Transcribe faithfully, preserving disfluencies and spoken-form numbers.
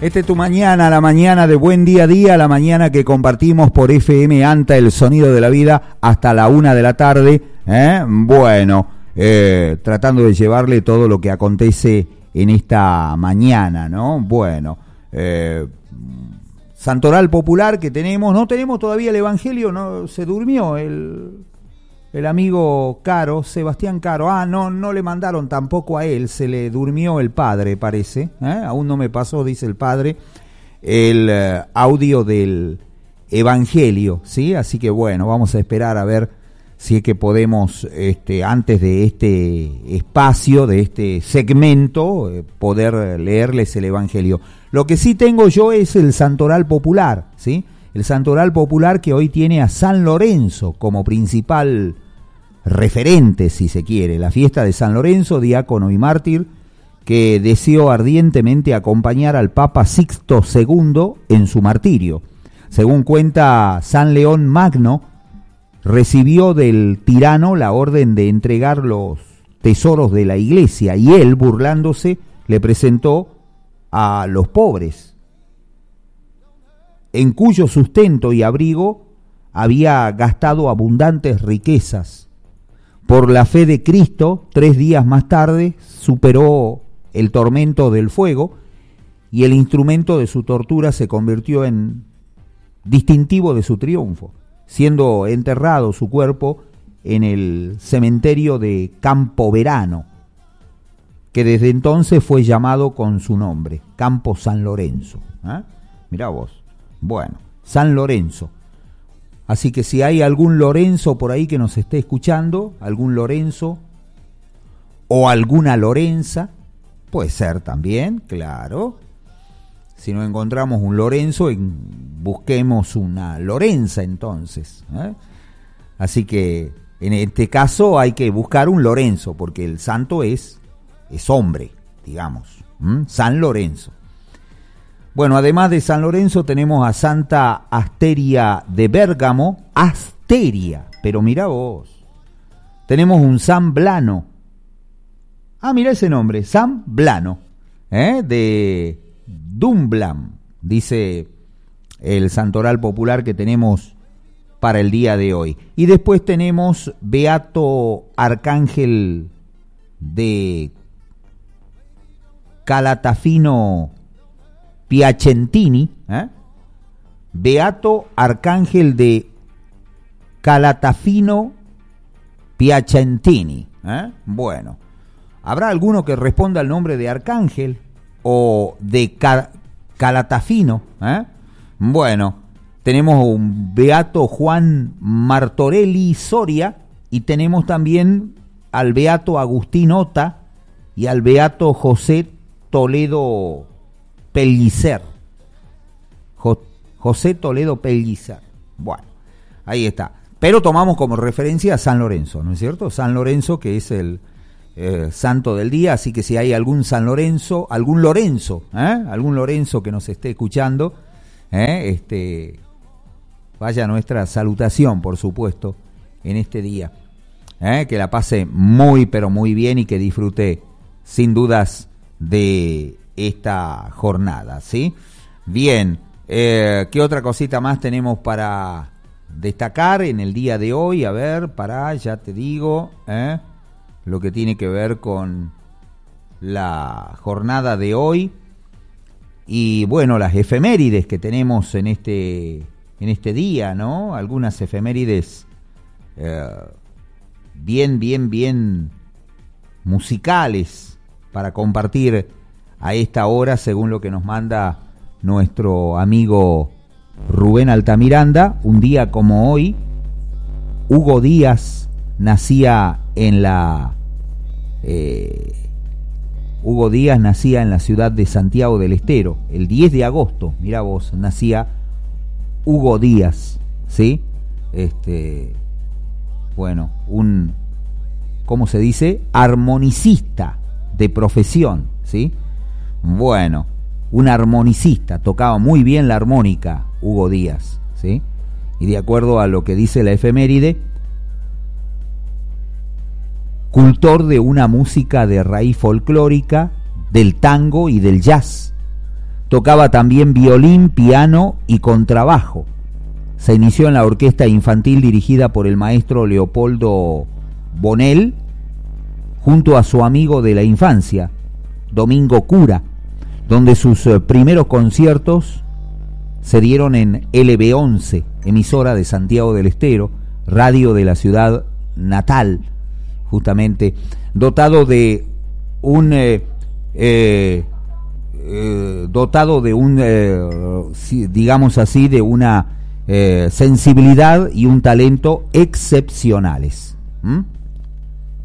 Este es tu mañana, la mañana de Buen Día a Día, la mañana que compartimos por F M ANTA, el sonido de la vida, hasta la una de la tarde. ¿eh? Bueno, eh, tratando de llevarle todo lo que acontece en esta mañana, ¿no? Bueno, eh, Santoral Popular que tenemos, no tenemos todavía el Evangelio, no se durmió el... El amigo Caro, Sebastián Caro, ah, no, no le mandaron tampoco a él, se le durmió el padre, parece, ¿eh? Aún no me pasó, dice el padre, el uh, audio del Evangelio, ¿sí? Así que bueno, vamos a esperar a ver si es que podemos, este, antes de este espacio, de este segmento, eh, poder leerles el Evangelio. Lo que sí tengo yo es el Santoral Popular, ¿sí? El Santoral Popular que hoy tiene a San Lorenzo como principal referente, si se quiere. La fiesta de San Lorenzo, diácono y mártir, que deseó ardientemente acompañar al Papa Sixto segundo en su martirio. Según cuenta San León Magno, recibió del tirano la orden de entregar los tesoros de la iglesia y él, burlándose, le presentó a los pobres, en cuyo sustento y abrigo había gastado abundantes riquezas. Por la fe de Cristo, tres días más tarde, superó el tormento del fuego y el instrumento de su tortura se convirtió en distintivo de su triunfo, siendo enterrado su cuerpo en el cementerio de Campo Verano, que desde entonces fue llamado con su nombre, Campo San Lorenzo. ¿Eh? Mirá vos. Bueno, San Lorenzo. Así que si hay algún Lorenzo por ahí que nos esté escuchando, algún Lorenzo o alguna Lorenza, puede ser también, claro. Si no encontramos un Lorenzo, busquemos una Lorenza entonces. ¿eh? Así que en este caso hay que buscar un Lorenzo, porque el santo es, es hombre, digamos. ¿Mm? San Lorenzo. Bueno, además de San Lorenzo tenemos a Santa Asteria de Bérgamo, Asteria, pero mira vos, tenemos un San Blano, ah, mira ese nombre, San Blano, ¿eh? de Dumblam, dice el Santoral Popular que tenemos para el día de hoy. Y después tenemos Beato Arcángel de Calatafino Piacentini, ¿eh? Beato Arcángel de Calatafino Piacentini. ¿eh? Bueno, ¿habrá alguno que responda al nombre de Arcángel o de Cal- Calatafino? ¿eh? Bueno, tenemos un Beato Juan Martorelli Soria y tenemos también al Beato Agustín Ota y al Beato José Toledo Pellicer. Jo- José Toledo Pellicer. Bueno, ahí está. Pero tomamos como referencia a San Lorenzo, ¿no es cierto? San Lorenzo, que es el eh, santo del día, así que si hay algún San Lorenzo, algún Lorenzo, ¿eh? algún Lorenzo que nos esté escuchando, ¿eh? este, vaya nuestra salutación, por supuesto, en este día. ¿eh? Que la pase muy, pero muy bien y que disfrute, sin dudas, de esta jornada, ¿sí? Bien, eh, ¿qué otra cosita más tenemos para destacar en el día de hoy? A ver, para, ya te digo, ¿eh? lo que tiene que ver con la jornada de hoy y, bueno, las efemérides que tenemos en este, en este día, ¿no? Algunas efemérides eh, bien, bien, bien musicales para compartir a esta hora, según lo que nos manda nuestro amigo Rubén Altamiranda. Un día como hoy, Hugo Díaz nacía en la eh, Hugo Díaz nacía en la ciudad de Santiago del Estero, el diez de agosto. Mirá vos, nacía Hugo Díaz, ¿sí? Este, bueno, un, ¿cómo se dice? Armonicista de profesión, ¿sí? Bueno, un armonicista, tocaba muy bien la armónica Hugo Díaz, ¿sí? Y de acuerdo a lo que dice la efeméride, cultor de una música de raíz folclórica, del tango y del jazz. Tocaba también violín, piano y contrabajo. Se inició en la orquesta infantil dirigida por el maestro Leopoldo Bonell, junto a su amigo de la infancia, Domingo Cura, donde sus primeros conciertos se dieron en L B once, emisora de Santiago del Estero, radio de la ciudad natal, justamente, dotado de un eh, eh, eh, dotado de un eh, digamos así, de una eh, sensibilidad y un talento excepcionales. ¿Mm?